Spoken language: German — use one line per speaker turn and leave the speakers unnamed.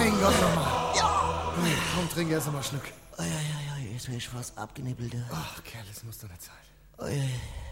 Mein Gott nochmal. Ja. Komm, trink erst mal einen Schluck.
Jetzt bin ich fast abgenippelt.
Ach, Kerl, das muss doch nicht sein.
Oi.